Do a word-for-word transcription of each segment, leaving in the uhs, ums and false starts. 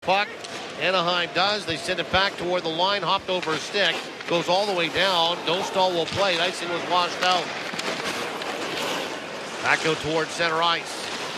puck. Anaheim does. They send it back toward the line. Hopped over a stick. Goes all the way down. Dostal will play. Icing was washed out. Back out towards center ice.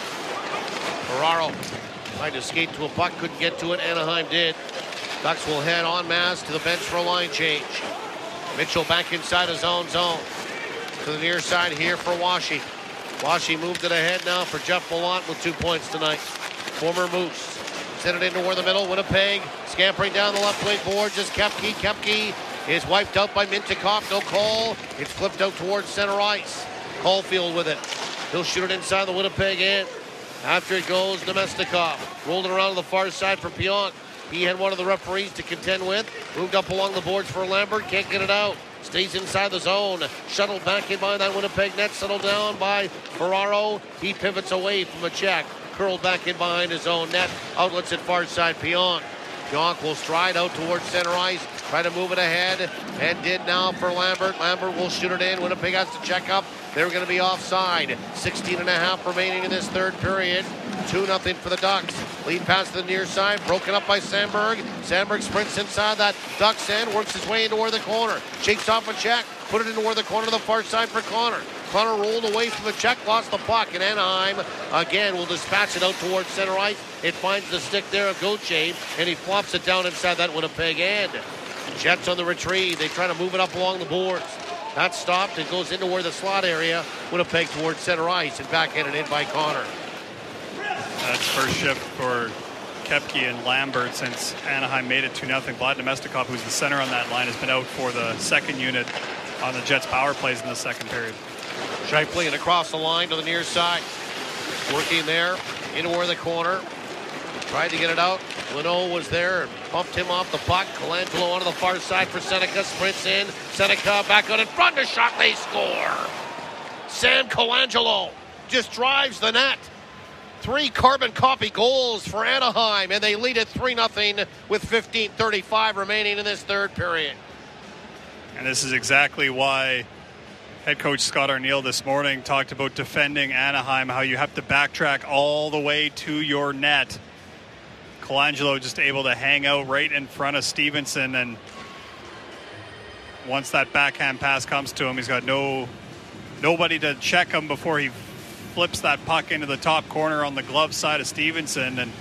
Ferraro tried to skate to a puck. Couldn't get to it. Anaheim did. Ducks will head en masse to the bench for a line change. Mitchell back inside his own zone. To the near side here for Washi. Washi moved it ahead now for Jeff Malott with two points tonight. Former Moose. Sent it into toward the middle. Winnipeg scampering down the left wing board. Just Kepke. Kepke is wiped out by Mintyukov. No call. It's flipped out towards center ice. Caulfield with it. He'll shoot it inside the Winnipeg end. After it goes, Nemestikov. Rolled it around to the far side for Pionk. He had one of the referees to contend with. Moved up along the boards for Lambert. Can't get it out. Stays inside the zone. Shuttled back in by that Winnipeg net. Settled down by Ferraro. He pivots away from a check. Curled back in behind his own net. Outlets at far side Pionk. Pionk will stride out towards center ice. Try to move it ahead. And did now for Lambert. Lambert will shoot it in. Winnipeg has to check up. They're going to be offside. sixteen and a half remaining in this third period. two nothing for the Ducks. Lead pass to the near side. Broken up by Sandberg. Sandberg sprints inside that Ducks end. Works his way into where the corner. Shakes off a check. Put it into where the corner to the far side for Connor. Connor rolled away from the check. Lost the puck. And Anaheim again will dispatch it out towards center ice. It finds the stick there of Gauthier. And he flops it down inside that Winnipeg end. Jets on the retrieve. They try to move it up along the boards. That's stopped. It goes into where the slot area. Winnipeg towards center ice and backhanded in by Connor. That's first shift for Kepke and Lambert since Anaheim made it two nothing. Vlad Nemestikov, who's the center on that line, has been out for the second unit on the Jets' power plays in the second period. Scheifele and across the line to the near side. Working there into where the corner. Tried to get it out. Leno was there and bumped him off the puck. Colangelo onto the far side for Seneca. Sprints in. Seneca back out in front. A shot. They score. Sam Colangelo just drives the net. Three carbon copy goals for Anaheim, and they lead it three nothing with fifteen thirty-five remaining in this third period. And this is exactly why head coach Scott Arniel this morning talked about defending Anaheim, how you have to backtrack all the way to your net. Colangelo just able to hang out right in front of Stevenson, and once that backhand pass comes to him, he's got no nobody to check him before he flips that puck into the top corner on the glove side of Stevenson. And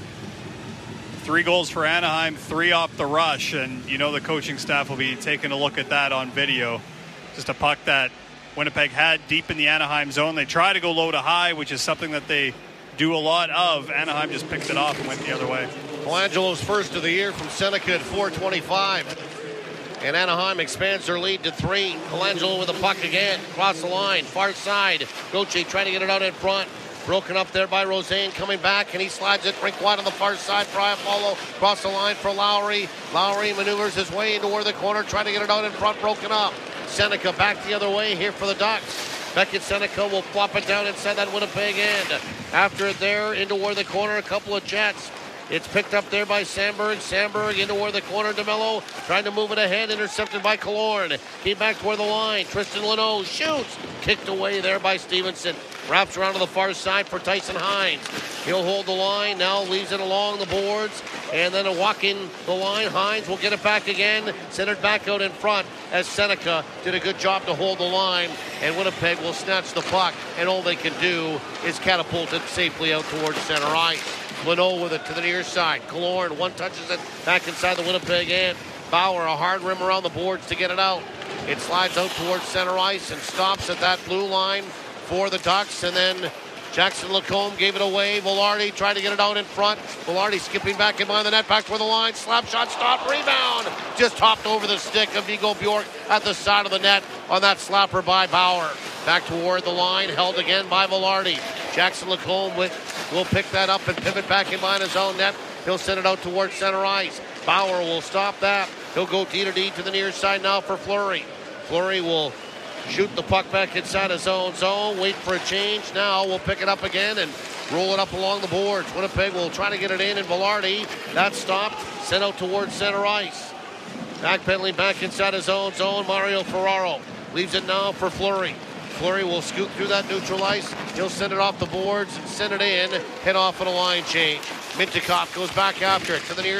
three goals for Anaheim, three off the rush, and you know the coaching staff will be taking a look at that on video. Just a puck that Winnipeg had deep in the Anaheim zone. They try to go low to high, which is something that they do a lot of. Anaheim just picked it off and went the other way. Colangelo's first of the year from Seneca at four twenty-five. And Anaheim expands their lead to three. Colangelo with the puck again. Cross the line. Far side. Gauthier trying to get it out in front. Broken up there by Roseanne. Coming back, and he slides it rink wide on the far side. Iafallo cross the line for Lowry. Lowry maneuvers his way into where the corner. Trying to get it out in front. Broken up. Seneca back the other way here for the Ducks. Beckett Seneca will flop it down inside that Winnipeg end. After it there, into where the corner. A couple of Jets. It's picked up there by Sandberg. Sandberg into where the corner. DeMello trying to move it ahead. Intercepted by Killorn. Came back toward the line. Tristan Leno shoots. Kicked away there by Stevenson. Wraps around to the far side for Tyson Hines. He'll hold the line. Now leaves it along the boards. And then a walk in the line. Hines will get it back again. Send it back out in front as Seneca did a good job to hold the line. And Winnipeg will snatch the puck. And all they can do is catapult it safely out towards center ice. Leno with it to the near side. Killorn one touches it back inside the Winnipeg end. Bauer a hard rim around the boards to get it out. It slides out towards center ice and stops at that blue line for the Ducks. And then Jackson Lacombe gave it away. Velarde tried to get it out in front. Velarde skipping back in behind the net, back toward the line. Slap shot, stop, rebound. Just hopped over the stick of Viggo Bjork at the side of the net on that slapper by Bauer. Back toward the line, held again by Velarde. Jackson Lacombe with, will pick that up and pivot back in behind his own net. He'll send it out towards center ice. Bauer will stop that. He'll go D to D to the near side now for Fleury. Fleury will shoot the puck back inside his own zone. Wait for a change. Now we'll pick it up again and roll it up along the boards. Winnipeg will try to get it in, and Velarde, that's stopped. Sent out towards center ice. Backpedaling back inside his own zone. Mario Ferraro leaves it now for Fleury. Fleury will scoot through that neutral ice. He'll send it off the boards and send it in. Head off on a line change. Mintyukov goes back after it to the near